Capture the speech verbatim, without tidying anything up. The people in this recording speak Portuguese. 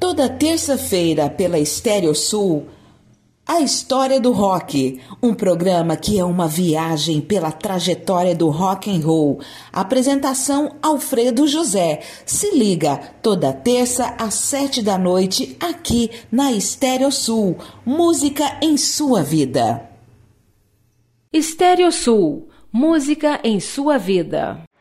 Toda terça-feira pela Estéreo Sul, A História do Rock, um programa que é uma viagem pela trajetória do rock and roll. Apresentação Alfredo José. Se liga, toda terça às sete da noite, aqui na Estéreo Sul. Música em sua vida. Estéreo Sul, música em sua vida.